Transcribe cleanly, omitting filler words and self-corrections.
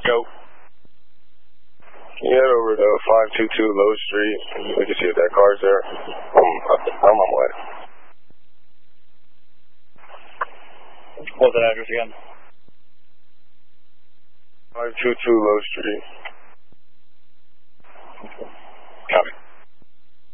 go. You head over to 522 Low Street. We can see if that car's there. I'm on my way. What's that address again? 522 Low Street.